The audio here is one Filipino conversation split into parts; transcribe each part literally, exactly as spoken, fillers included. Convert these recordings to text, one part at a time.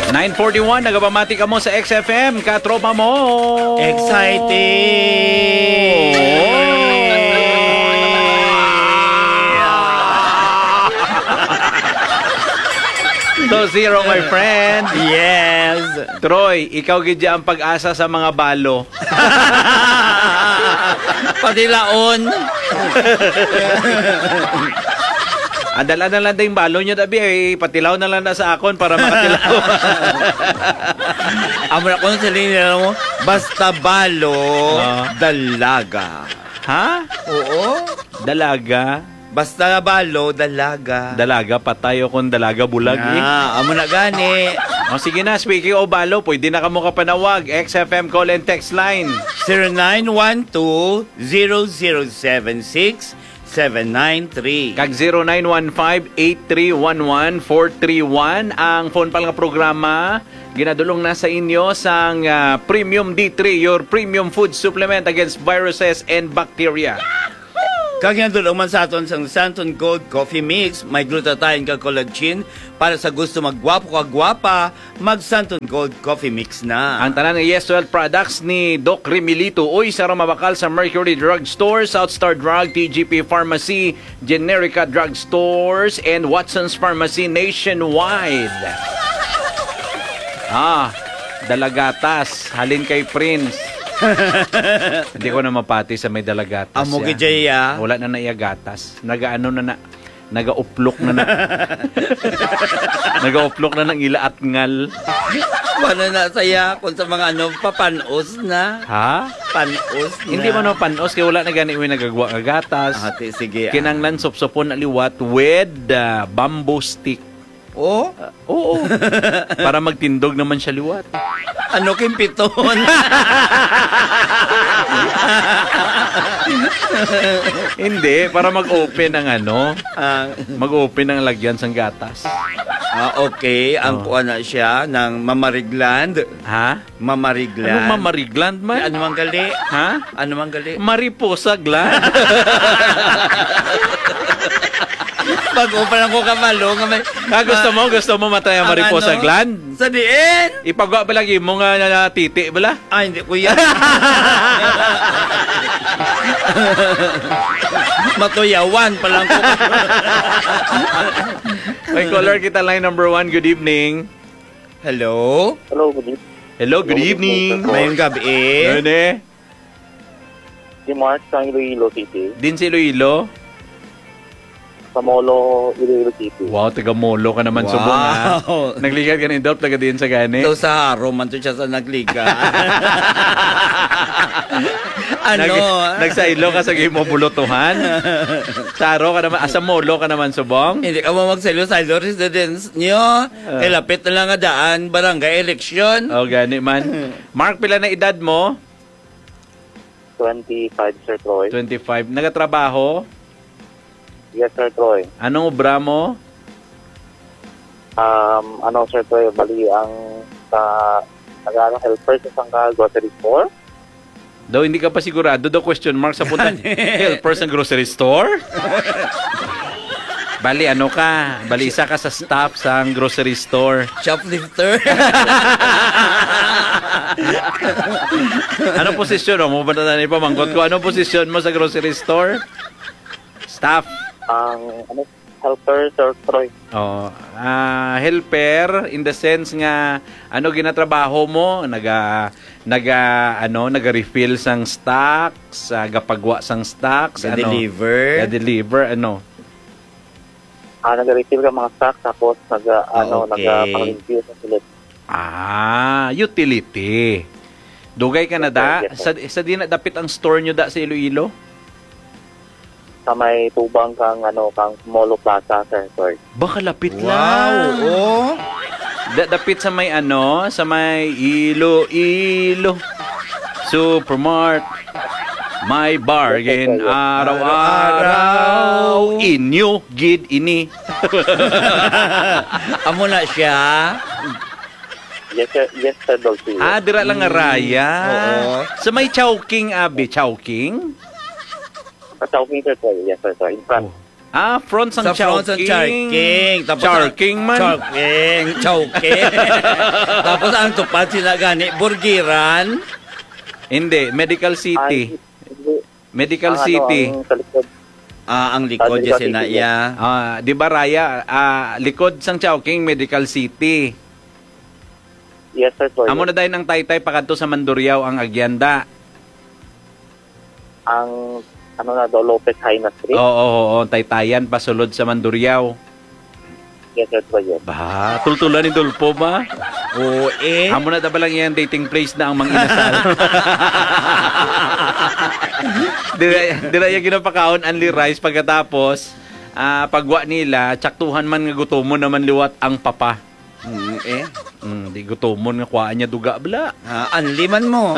nine forty-one, nagabamati ka mo sa X F M, katropa mo. Exciting! So zero, my friend. Yes. Troy, ikaw gidya ang pag-asa sa mga balo. Padilaon. Andala na lang din balo nyo, Dabi. Eh, patilaw na lang na sa akon para makatilaw. Amo na kung sabihin nila mo, basta balo, uh, dalaga. Ha? Oo. Dalaga? Basta balo, dalaga. Dalaga, patayo kung dalaga bulag eh. Ah, amo na gani. O sige na, speaking of balo, pwede na kamo kapanawag. X F M call and text line. zero nine one two, zero zero seven six, seven nine three. Kag zero nine one five, eight three one one, four three one. Ang phone pala nga programa, ginadulong na sa inyo sang uh, Premium D three, your premium food supplement against viruses and bacteria. Kag nandulong man sa aton sang Santon Gold Coffee Mix, may glutathione kag collagen para sa gusto magwapo kag gwapa, mag Santon Gold Coffee Mix na. Ang tanan ng Yes twelve products ni Doc Remilito, uy, sa mabakal sa Mercury Drug Store, Southstar Drug, T G P Pharmacy, Generica Drug Stores, and Watson's Pharmacy nationwide. Ah, dalagatas, halin kay Prince. Hindi ko na mapati sa may dalagatas. Amo ya. gidya. Wala na naiyagatas. Nagaano na na. Naga-uplok na na. Naga-uplok na ng ila at ngal. Wala na saya kung sa mga ano, papanos na. Ha? Panos na. Hindi mo na panos kaya wala na gani may nagagawa ng gatas. Ah, ti, sige. Kinanglan sopsopon na liwat with uh, bamboo stick. Oh? Uh, oo. Para magtindog naman siya liwat. Ano kimpiton? Hindi, para mag-open ang ano. uh, Mag-open ang lagyan sang gatas. ah, okay. Ang Oh. kuha na siya ng Mamarigland. Ha? Mamarigland. Ano mamarigland man? Ano mang gali? Ha? Ano mang gali? Mariposa gland. Pag-upan ako kamalo nga may... Ah, gusto mo? Gusto mo matay ang Ang mariposa ano? gland? Sa diin! Ipagawa ba lagi mo nga na titi, bala? Ah, hindi ko yan. Matuyawan pa lang ko. May caller kita line number one. Good evening. Hello? Hello, good evening. Hello, good evening. Mayong gabi. Ano eh? Si Mark sa Iloilo City. Din si Iloilo? Sa Molo, Iloilo City. Wow, taga Molo ka naman, Wow. subong ha. Naglikat ka ni Dolph, taga din sa gani. Daw sa haro man to siya sa nagliga. ano? Nag, nagsailo ka sa game mo bulutuhan. Sa haro ka naman, asa Molo ka naman, subong. Hindi ka mo magsalo sa residence nyo. Uh. Ilapit na lang nga daan, barangay election. Oh, gani man. Mark, pila na edad mo? twenty-five, Sir Troy. twenty-five. Nagatrabaho? Yes, Sir Troy. Anong obra mo? Um, ano, Sir Troy, bali ang sa nag-ano helper sa isang grocery store. Daw hindi ka pa sigurado, daw question mark sa punta. Helper sa grocery store? Bali, ano ka? Bali, isa ka sa staff sa grocery store. Shoplifter. Anong posisyon mo? Mo ba na pa manggot ko? Anong posisyon mo sa grocery store? Staff. Ang ano, helper, Sir Troy. Oh, ah, helper in the sense nga ano ginatrabaho mo? Naga naga ano, naga-refill sang stocks, uh, gapagwa sang stocks, ano? Deliver. Deliver ano? Ah, nag-receive ka mga stock, tapos nag, ano, okay. nag-pang-review sa sulit. Ah, utility. Dugay ka na da? Yes, Sa, sa di na dapit ang store nyo da sa Iloilo? Sa may tubang kang, ano, kang Molo Plaza, Sir Troy. Baka lapit Wow, lang. oh. Da, dapit sa may ano, sa may Iloilo Supermart. My bargain araw-araw inyo gid ini. Amo na siya. Yes, sir. Yes, Sir Dolphy. Ah, dira lang nga raya. Oo. Sa may Chowking, abi, Chowking? Sa Chowking, Sir Troy. Yes, Sir Troy. In front. Oh. Ah, front sang Sa front ng Chowking. Tapos Chowking man. Chowking. Chowking. Tapos ang tupad sila gani, Burgiran. Hindi, Medical City. Ay, hindi. Medical Ang City. Ano, ang sa likod. Ah, ang likod Ah, niya Medical sina City, iya. Ah, di ba Raya, ah, likod sang Chowking, Medical City. Yes, sir, Troy. Amo na dahil ang taytay pakadto sa Mandurriao ang agyanda. Ang, ano na do, Lopez High na Street. Oo, oo, oo, taytayan pasulod sa Mandurriao. Yes, sir, Troy. Yes. Ba, tultulan ni Dulpo ba? Oo eh. Amo na dabalang yan dating place na ang mga inasal. Dira dira yung ginapakaon only rice pagkatapos ah pagwa nila tsaktuhan man nga gutomon naman liwat ang papa. Mm, eh. Mm, di gutomon nga kuhaan niya duga bla. Ah, anliman mo.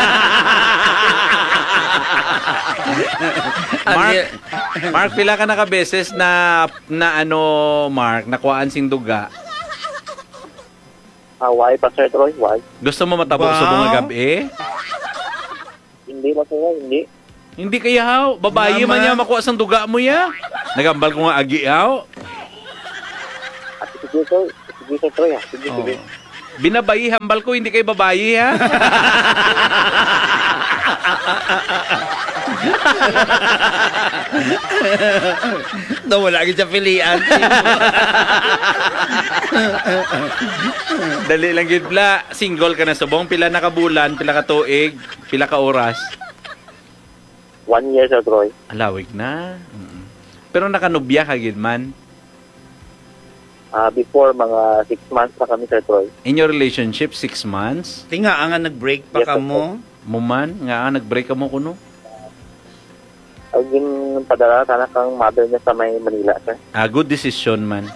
Mark, Mark pila ka na ka beses na na ano Mark nakuhaan sing duga. Ah, why pa, sir, Troy? Why? Gusto mo matabo sa Wow. mga gabi? Hindi ba, sir? Hindi. Hindi kaya haw, babae man Mama. niya makuha sang duga mo ya. Nagambal ko nga agi haw. Ah, sige, sir. Sige, sir, Troy. ah. Sige, sige. Oh. Binabayi hambal ko, hindi kay babayi ha. Daw wala gid sa pilian. Dali lang gid bla, single ka na subong, pila na ka bulan, pila ka tuig, pila ka oras. One year, sir, Troy. Alawig na. Mm. Pero nakanubya ka gid man. Ah, before, mga six months na kami, sir, Troy. In your relationship, six months, Tinga nga nag-break pa Yes, ka mo. mo man, nga nag-break ka mo kuno. Ay, yung padala, sana kang mother niya sa may Manila, sir. Ah, good decision man.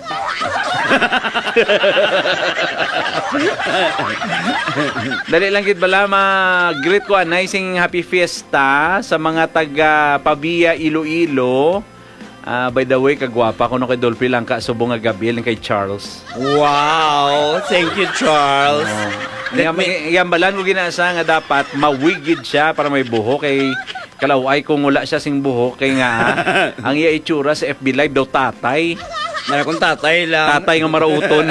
Dali lang gid bala mag-greet ko anay sing happy fiesta sa mga taga Pabia Iloilo. Ah, by the way, kagwapa ko no kay Dolphy lang ka subong nga gabi lang kay Charles. Wow! Thank you, Charles. Let Yan, me- yan balan ko ginasa nga dapat mawigid siya para may buhok kay kalaway kung wala siya sing buhok kay nga ang iya itsura sa F B Live daw tatay. Meron kong tatay lang. Tatay nga marauton.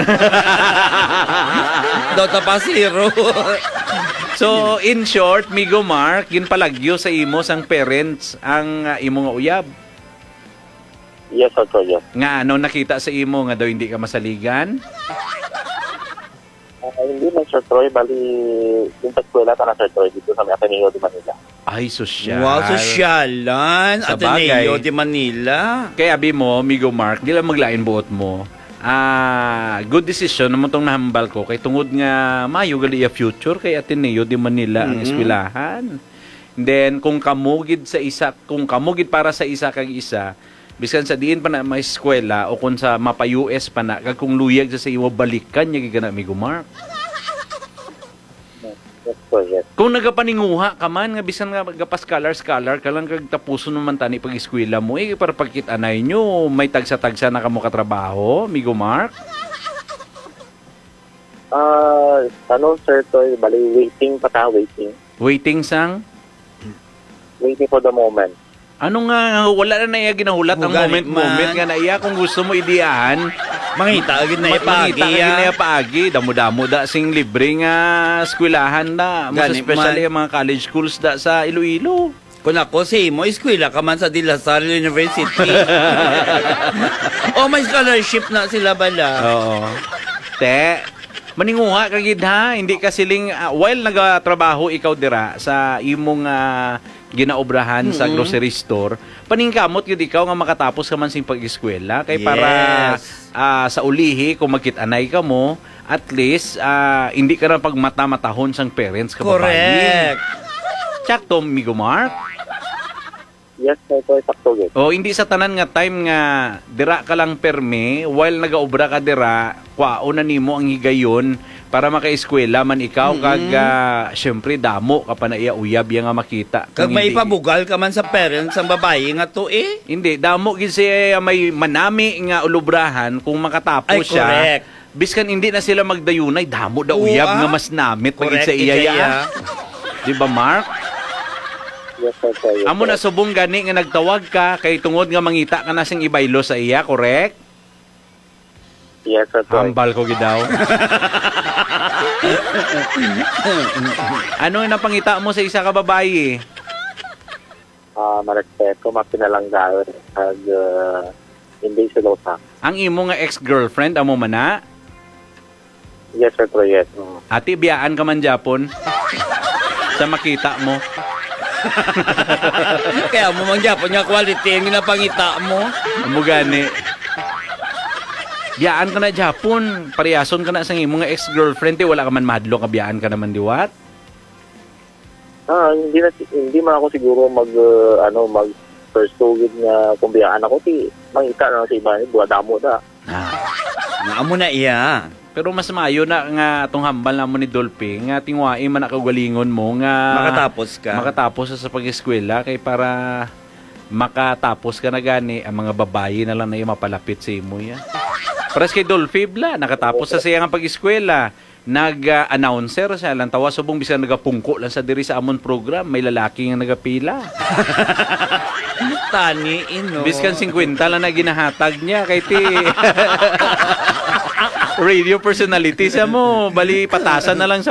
Daw tapasiro. So, in short, Migo Mark, yun palagyo sa imo sang parents ang uh, imo nga uyab. Yes, sir, Troy. Yes. Nga ano nakita sa imo nga daw hindi ka masaligan. Ah, hindi man, sir, Troy. Bali, yung sa eskwela ka na, sir, Troy, dito sa may Ateneo de Manila. Ay, sosyal. Wow, sosyalan. Sa Ateneo bagay. de Manila. Kaya abi mo, Migo Mark, di lang maglain buot mo. Ah, good decision naman tong nahambal ko kay tungod nga mayo gali a future kay Ateneo de Manila ang Mhm. eskwelahan. And then kung kamugid sa isa, kung kamugid para sa isa kag isa, bisan sa diin pa na may eskwela o kung sa mapa-U S pa na kag kung luyag sa sa iwo balikan nya gigana Migo Mark. Yes, sir, yes. Kung nagapaninguha ka man nga bisan nga gapas scholar scholar ka lang kag tapuson naman tani pag eskwela mo eh para pagkit-anay nyo may tagsa-tagsa na kamo katrabaho, Migo Mark. Ah, ano, sir, Troy, bali, waiting pa ta, waiting. Waiting sang Waiting for the moment. ano nga wala na naiya ginahulat ang Mugalit moment moment man. nga naiya kung gusto mo idiyahan Mangita agad na Mangita ipagi ka ya. ginaya paagi damo-damo da sing libre nga eskwelahan da mo Gani especially man. ang mga college schools da sa Iloilo. Kung ako si mo, eskwela ka man sa De La Salle University. Oh, may scholarship na sila bala. Oo. Te, maninguha ka gid ha, hindi ka siling ah, while nagatrabaho ikaw dira sa imong ah, ginaobrahan sa Mm-mm. grocery store, paningkamot gid ikaw nga makatapos ka man sing pag-eskwela kay para Yes. ah, sa ulihi kung magkit-anay ka mo, at least ah, hindi ka na pagmata-matahon sang parents ka Correct. Sakto, Migo Mark. Yes, sir, Troy, sakto, yes. O hindi sa tanan nga time nga dira ka lang perme while nagaobra ka dira, kwao na nimo ang higayon para maka-eskwela man ikaw Mm-mm. kag ah, syempre damo ka pa na iya uyab ya nga makita. Kag Kung may hindi- ipabugal ka man sa parents ang babae nga to eh. Hindi, damo gid siya may manami nga ulubrahan kung makatapos Ay, siya. correct. Biskan hindi na sila magdayunay, damo da Oo, uyab ah. nga mas namit pagid Correct, sa iya Ijaya. ya. Di ba, Mark? Yes, sir, sir. Yes, Amo na sir. subong gani nga nagtawag ka kay tungod nga mangita ka na sing ibaylo sa iya, correct? Yes, sir, sir. Hambal ko gidaw. Ano yung napangita mo sa isa ka babae? Ah, marespeto, mapinalanggaw, ag uh, hindi silosa. Ang imo nga ex-girlfriend, amo man na? Yes, sir, sir, yes. Mm. Ati, biyaan ka man Japon? Sa makita mo. Kaya mo mang Japon nga quality ang ginapangita mo. Amo gani. Biyaan ka na Japon. Pariyason ka na sa imo nga ex-girlfriend. Di wala ka man madlo ka biyaan ka naman diwat. Ah, hindi na hindi man ako siguro mag uh, ano mag pursue nga kung biyaan ako ti mangita na sa iba ni buwadamo da. Ah. Nga amo na iya. Pero mas maayo na nga atong hambal na mo ni Dolphy nga tingwai man nakagalingon mo nga Makatapos ka. makatapos sa pag-eskwela kay para makatapos ka na gani ang mga babayi na lang na yung mapalapit sa imo ya. Pares kay Dolphy bla nakatapos sa siya nga pag-eskwela, nag-announcer siya lang tawa subong bisan nagapungko lang sa diri sa amon program, may lalaki nga nagapila. Tani ino. Biskan fifty lang na ginahatag niya kay ti radio personality siya mo, bali patasan na lang sa